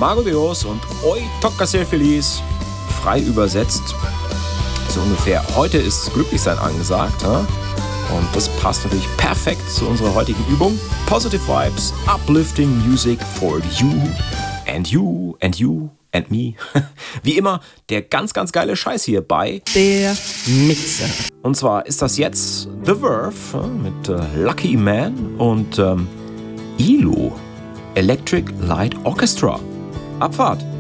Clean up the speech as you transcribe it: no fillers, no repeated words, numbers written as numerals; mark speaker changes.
Speaker 1: Mago Dios und Hoy toca ser feliz, frei übersetzt, so ungefähr. Heute ist Glücklichsein angesagt, ja? Und das passt natürlich perfekt zu unserer heutigen Übung. Positive Vibes, uplifting music for you and you and you and me. Wie immer, der ganz, ganz geile Scheiß hier bei
Speaker 2: Der Mixer.
Speaker 1: Und zwar ist das jetzt The Verve mit Lucky Man und ELO, Electric Light Orchestra. Abfahrt!